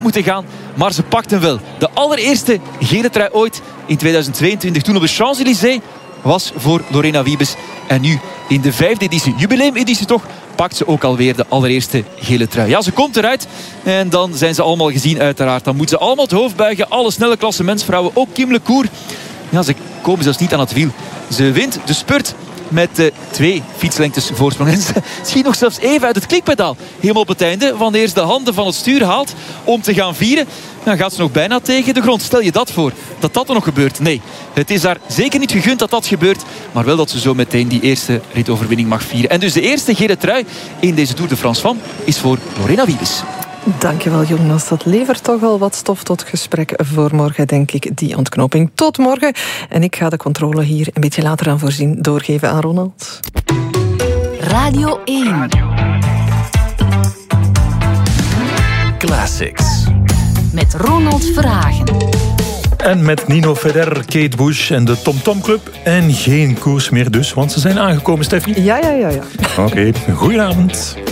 moeten gaan, maar ze pakt hem wel. De allereerste gele trui ooit in 2022, toen op de Champs-Élysées, was voor Lorena Wiebes. En nu in de 5e editie, jubileumeditie toch, pakt ze ook alweer de allereerste gele trui. Ja, ze komt eruit en dan zijn ze allemaal gezien uiteraard. Dan moeten ze allemaal het hoofd buigen. Alle snelle klassementsvrouwen, ook Kim Lecour. Ja, ze komen zelfs niet aan het wiel. Ze wint de spurt met 2 fietslengtes voorsprong. En ze schiet nog zelfs even uit het klikpedaal. Helemaal op het einde, wanneer ze de handen van het stuur haalt om te gaan vieren. Dan gaat ze nog bijna tegen de grond. Stel je dat voor, dat er nog gebeurt. Nee, het is haar zeker niet gegund dat dat gebeurt. Maar wel dat ze zo meteen die eerste ritoverwinning mag vieren. En dus de eerste gele trui in deze Tour de France van is voor Lorena Wiebes. Dankjewel Jonas, dat levert toch al wat stof tot gesprek voor morgen, denk ik, die ontknoping. Tot morgen. En ik ga de controle hier een beetje later aan voorzien doorgeven aan Ronald. Radio 1 Classics met Ronald Verhagen. En met Nino Ferrer, Kate Bush en de Tom Tom Club. En geen koers meer dus, want ze zijn aangekomen, Steffi. Ja. Oké, goedenavond.